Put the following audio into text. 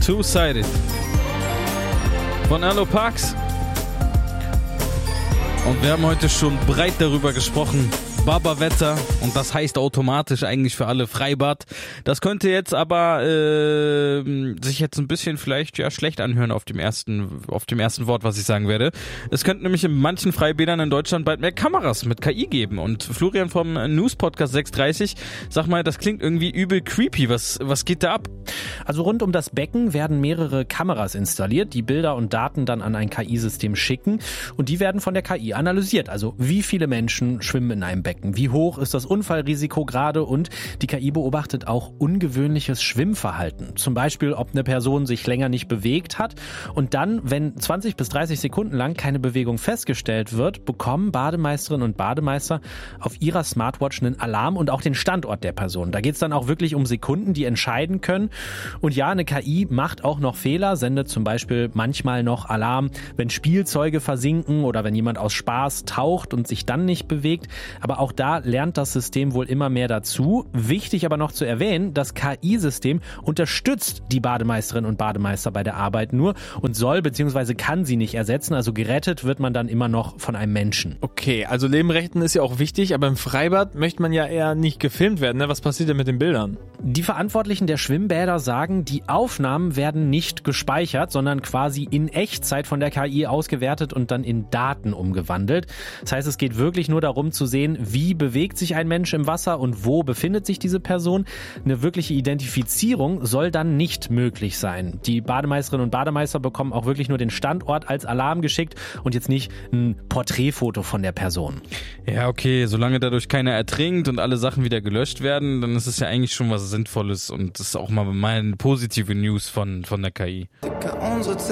Two-Sided von Arlo Parks. Und wir haben heute schon breit darüber gesprochen, Barbarwetter, und das heißt automatisch eigentlich für alle Freibad. Das könnte jetzt aber sich jetzt ein bisschen vielleicht schlecht anhören auf dem ersten Wort, was ich sagen werde. Es könnte nämlich in manchen Freibädern in Deutschland bald mehr Kameras mit KI geben. Und Florian vom News Podcast 630, sag mal, das klingt irgendwie übel creepy. Was geht da ab? Also rund um das Becken werden mehrere Kameras installiert, die Bilder und Daten dann an ein KI-System schicken, und die werden von der KI analysiert. Also wie viele Menschen schwimmen in einem Becken? Wie hoch ist das Unfallrisiko gerade? Und die KI beobachtet auch ungewöhnliches Schwimmverhalten. Zum Beispiel, ob eine Person sich länger nicht bewegt hat. Und dann, wenn 20 bis 30 Sekunden lang keine Bewegung festgestellt wird, bekommen Bademeisterinnen und Bademeister auf ihrer Smartwatch einen Alarm und auch den Standort der Person. Da geht es dann auch wirklich um Sekunden, die entscheiden können. Und ja, eine KI macht auch noch Fehler, sendet zum Beispiel manchmal noch Alarm, wenn Spielzeuge versinken oder wenn jemand aus Spaß taucht und sich dann nicht bewegt. Aber auch da lernt das System wohl immer mehr dazu. Wichtig aber noch zu erwähnen, das KI-System unterstützt die Bademeisterinnen und Bademeister bei der Arbeit nur und soll bzw. kann sie nicht ersetzen. Also gerettet wird man dann immer noch von einem Menschen. Okay, also Leben retten ist ja auch wichtig, aber im Freibad möchte man ja eher nicht gefilmt werden. Ne? Was passiert denn mit den Bildern? Die Verantwortlichen der Schwimmbäder sagen, die Aufnahmen werden nicht gespeichert, sondern quasi in Echtzeit von der KI ausgewertet und dann in Daten umgewandelt. Das heißt, es geht wirklich nur darum zu sehen, wie bewegt sich ein Mensch im Wasser und wo befindet sich diese Person. Eine wirkliche Identifizierung soll dann nicht möglich sein. Die Bademeisterinnen und Bademeister bekommen auch wirklich nur den Standort als Alarm geschickt und jetzt nicht ein Porträtfoto von der Person. Ja, okay, solange dadurch keiner ertrinkt und alle Sachen wieder gelöscht werden, dann ist es ja eigentlich schon was Sinnvolles, und das ist auch mal eine positive News von der KI.